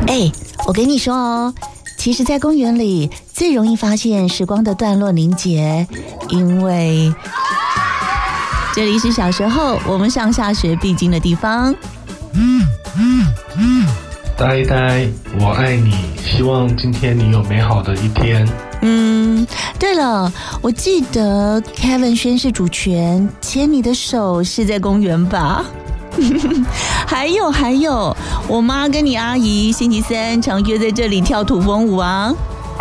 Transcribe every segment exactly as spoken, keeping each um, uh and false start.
哎，我跟你说哦，其实在公园里最容易发现时光的段落凝结，因为这里是小时候我们上下学必经的地方。 呆呆，我爱你，希望今天你有美好的一天。 嗯，对了，我记得 Kevin 宣誓主权，牵你的手是在公园吧？还有还有，我妈跟你阿姨星期三常约在这里跳土风舞啊。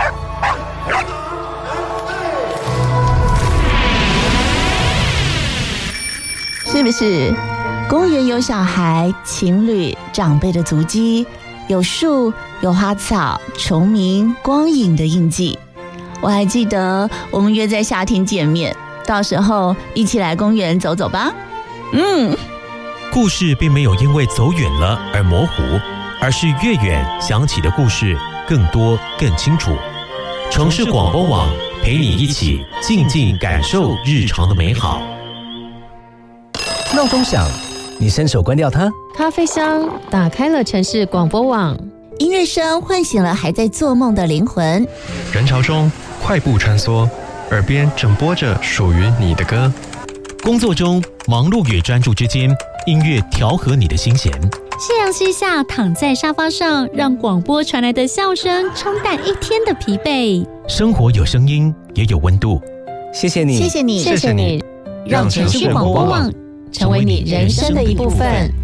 是不是？公园有小孩、情侣、长辈的足迹，有树、有花草、虫鸣、光影的印记。我还记得我们约在夏天见面，到时候一起来公园走走吧。嗯， 故事并没有因为走远了而模糊，而是越远想起的故事更多更清楚。城市广播网陪你一起静静感受日常的美好。 闹钟响，你伸手关掉它。 咖啡香打开了城市广播网， 音乐声唤醒了还在做梦的灵魂。 人潮中快步穿梭，耳边正播着属于你的歌。 工作中忙碌与专注之间，音乐调和你的心弦。 夕阳西下，躺在沙发上，让广播传来的笑声冲淡一天的疲惫。 生活有声音，也有温度。 谢谢你， 谢谢你， 谢谢你，让城市广播网成为你人生的一部分。